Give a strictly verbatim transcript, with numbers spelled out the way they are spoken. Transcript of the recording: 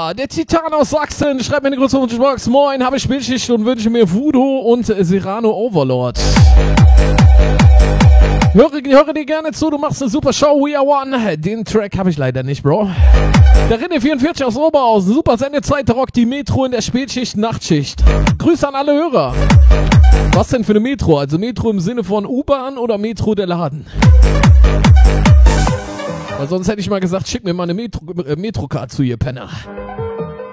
Lara, der Titan aus Sachsen, schreibt mir eine große Wunschbox. Moin, habe Spielschicht und wünsche mir Voodoo und Serrano Overlord. Höre, höre dir gerne zu, du machst eine super Show, We Are One. Den Track habe ich leider nicht, Bro. Der René vierundvierzig aus Oberhausen, super Sendezeit, rockt die Metro in der Spätschicht, Nachtschicht. Grüße an alle Hörer. Was denn für eine Metro? Also Metro im Sinne von U-Bahn oder Metro der Laden? Weil sonst hätte ich mal gesagt, schick mir mal eine Metro, äh, Metrocard zu, ihr Penner.